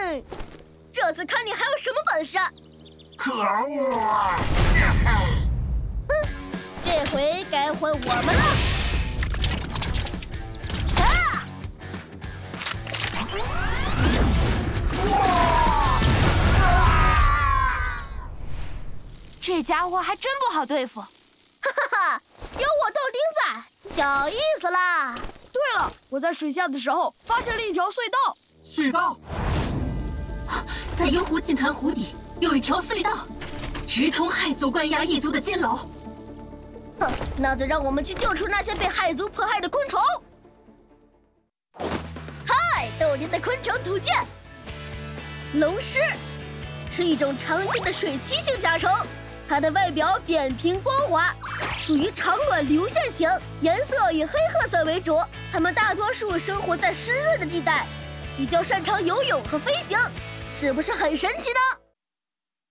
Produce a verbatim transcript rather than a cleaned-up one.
哼，这次看你还有什么本事！ 可恶啊！ 哼，这回该换我们了。啊！ 这家伙还真不好对付。 哈哈哈，有我豆丁在，小意思啦。 对了，我在水下的时候发现了一条隧道。 隧道？ 在幽湖禁潭湖底有一条隧道，直通亥族关押异族的监牢。 哼，那就让我们去救出那些被亥族迫害的昆虫。嗨，豆丁的昆虫图鉴。龙虱是一种常见的水栖性甲虫，它的外表扁平光滑，属于长卵流线型，颜色以黑褐色为主。它们大多数生活在湿润的地带，比较擅长游泳和飞行，是不是很神奇呢？